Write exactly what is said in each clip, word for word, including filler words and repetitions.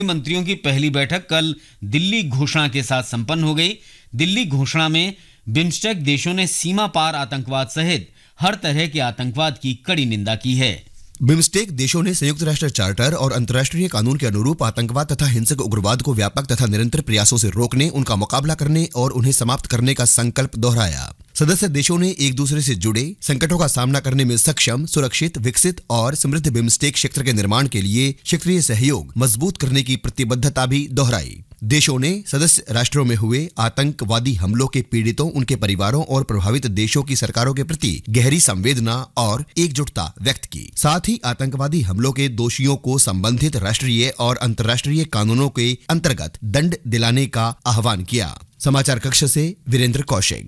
मंत्रियों की पहली बैठक कल दिल्ली घोषणा के साथ संपन्न हो गई। दिल्ली घोषणा में बिम्स्टेक देशों ने सीमा पार आतंकवाद सहित हर तरह के आतंकवाद की कड़ी निंदा की है। बिम्स्टेक देशों ने संयुक्त राष्ट्र चार्टर और अंतर्राष्ट्रीय कानून के अनुरूप आतंकवाद तथा हिंसक उग्रवाद को व्यापक तथा निरंतर प्रयासों से रोकने, उनका मुकाबला करने और उन्हें समाप्त करने का संकल्प दोहराया। सदस्य देशों ने एक दूसरे से जुड़े संकटों का सामना करने में सक्षम, सुरक्षित, विकसित और समृद्ध बिम्स्टेक क्षेत्र के निर्माण के लिए क्षेत्रीय सहयोग मजबूत करने की प्रतिबद्धता भी दोहराई। देशों ने सदस्य राष्ट्रों में हुए आतंकवादी हमलों के पीड़ितों, उनके परिवारों और प्रभावित देशों की सरकारों के प्रति गहरी संवेदना और एकजुटता व्यक्त की। साथ ही आतंकवादी हमलों के दोषियों को संबंधित राष्ट्रीय और अंतर्राष्ट्रीय कानूनों के अंतर्गत दंड दिलाने का आह्वान किया। समाचार कक्ष से वीरेंद्र कौशिक।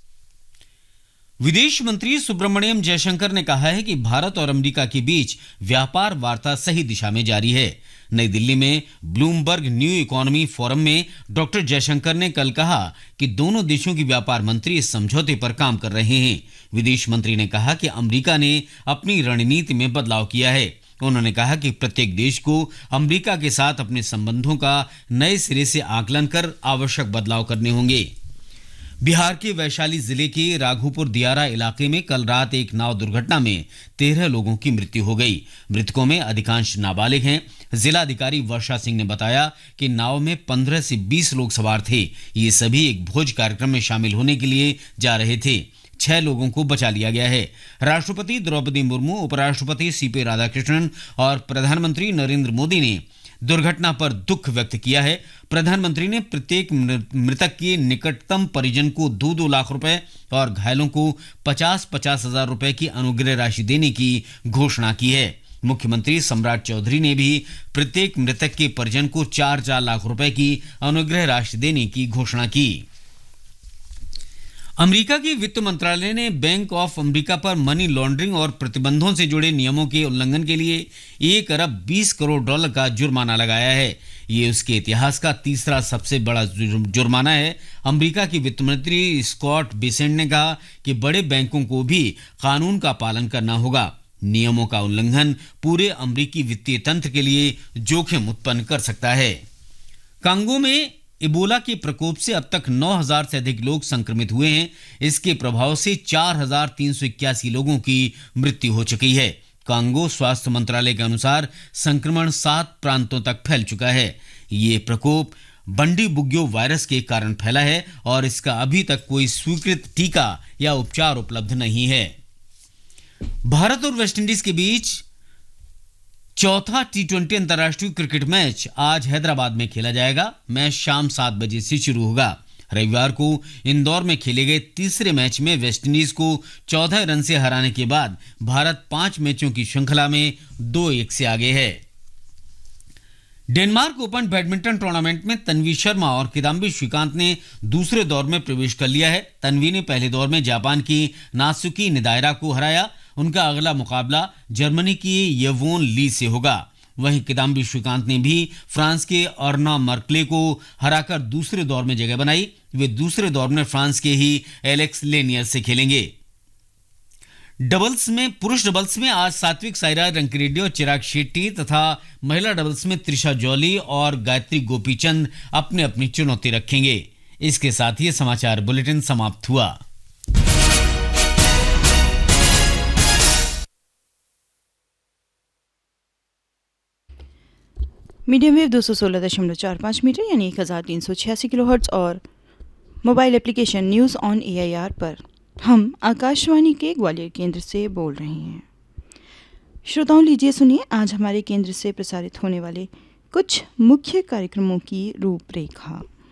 विदेश मंत्री सुब्रमण्यम जयशंकर ने कहा है कि भारत और अमेरिका के बीच व्यापार वार्ता सही दिशा में जारी है। नई दिल्ली में ब्लूमबर्ग न्यू इकोनॉमी फोरम में डॉक्टर जयशंकर ने कल कहा कि दोनों देशों के व्यापार मंत्री इस समझौते पर काम कर रहे हैं। विदेश मंत्री ने कहा कि अमेरिका ने अपनी रणनीति में बदलाव किया है। उन्होंने कहा कि प्रत्येक देश को अमेरिका के साथ अपने संबंधों का नए सिरे से आकलन कर आवश्यक बदलाव करने होंगे। बिहार के वैशाली जिले के राघोपुर दियारा इलाके में कल रात एक नाव दुर्घटना में तेरह लोगों की मृत्यु हो गई। मृतकों में अधिकांश नाबालिग हैं। जिला अधिकारी वर्षा सिंह ने बताया कि नाव में पंद्रह से बीस लोग सवार थे। ये सभी एक भोज कार्यक्रम में शामिल होने के लिए जा रहे थे। छह लोगों को बचा लिया गया है। राष्ट्रपति द्रौपदी मुर्मू, उपराष्ट्रपति सीपी राधाकृष्णन और प्रधानमंत्री नरेंद्र मोदी ने दुर्घटना पर दुख व्यक्त किया है। प्रधानमंत्री ने प्रत्येक मृतक के निकटतम परिजन को दो दो लाख रुपए और घायलों को पचास पचास हजार रुपए की अनुग्रह राशि देने की घोषणा की है। मुख्यमंत्री सम्राट चौधरी ने भी प्रत्येक मृतक के परिजन को चार चार लाख रुपए की अनुग्रह राशि देने की घोषणा की। अमेरिका के वित्त मंत्रालय ने बैंक ऑफ अमेरिका पर मनी लॉन्ड्रिंग और प्रतिबंधों से जुड़े नियमों के उल्लंघन के लिए एक अरब बीस करोड़ डॉलर का जुर्माना लगाया है। ये उसके इतिहास का तीसरा सबसे बड़ा जुर्माना है। अमेरिका के वित्त मंत्री स्कॉट बेसेंट ने कहा कि बड़े बैंकों को भी कानून का पालन करना होगा। नियमों का उल्लंघन पूरे अमेरिकी वित्तीय तंत्र के लिए जोखिम उत्पन्न कर सकता है। कांगो में इबोला के प्रकोप से अब तक नौ हज़ार से अधिक लोग संक्रमित हुए हैं। इसके प्रभाव से चार हज़ार तीन सौ इक्यासी लोगों की मृत्यु हो चुकी है। कांगो स्वास्थ्य मंत्रालय के अनुसार संक्रमण सात प्रांतों तक फैल चुका है। ये प्रकोप बंडी बुग्यो वायरस के कारण फैला है और इसका अभी तक कोई स्वीकृत टीका या उपचार उपलब्ध नहीं है। भारत और वेस्टइंडीज के बीच चौथा टी ट्वेंटी अंतर्राष्ट्रीय क्रिकेट मैच आज हैदराबाद में खेला जाएगा। मैच शाम सात बजे से शुरू होगा। रविवार को इंदौर में खेले गए तीसरे मैच में वेस्टइंडीज को चौदह रन से हराने के बाद भारत पांच मैचों की श्रृंखला में दो एक से आगे है। डेनमार्क ओपन बैडमिंटन टूर्नामेंट में तन्वी शर्मा और किदाम्बी श्रीकांत ने दूसरे दौर में प्रवेश कर लिया है। तन्वी ने पहले दौर में जापान की नात्सुकी निदायरा को हराया। उनका अगला मुकाबला जर्मनी की येवोन ली से होगा। वहीं किदाम्बी श्रीकांत ने भी फ्रांस के अर्ना मर्कले को हराकर दूसरे दौर में जगह बनाई। वे दूसरे दौर में फ्रांस के ही एलेक्स लेनियर से खेलेंगे। डबल्स में पुरुष डबल्स में आज सात्विक साईराज रंकिरेड्डी और चिराग शेट्टी तथा महिला डबल्स में त्रिशा जॉली और गायत्री गोपीचंद अपने अपनी चुनौती रखेंगे। इसके साथ ही समाचार बुलेटिन समाप्त हुआ। मीडियम वेव दो सौ सोलह दशमलव चार पाँच मीटर यानी एक हज़ार तीन सौ छियासी किलो हर्ट्ज और mobile application news on A I R पर हम आकाशवाणी के ग्वालियर केंद्र से बोल रहे हैं। श्रोताओं, लीजिए सुनिए आज हमारे केंद्र से प्रसारित होने वाले कुछ मुख्य कार्यक्रमों की रूपरेखा।